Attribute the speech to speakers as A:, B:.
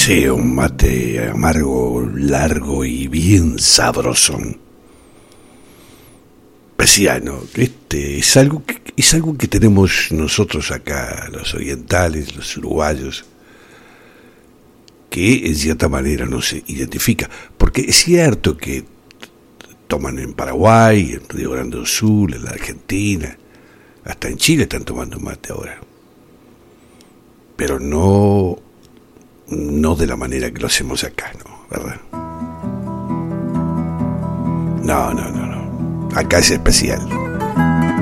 A: Sí, un mate amargo, largo y bien sabrosón. Persiano, es algo que tenemos nosotros acá, los orientales, los uruguayos, que en cierta manera nos identifica. Porque es cierto que toman en Paraguay, en Río Grande do Sul, en la Argentina, hasta en Chile están tomando mate ahora. Pero no de la manera que lo hacemos acá, ¿no? ¿Verdad? No. Acá es especial.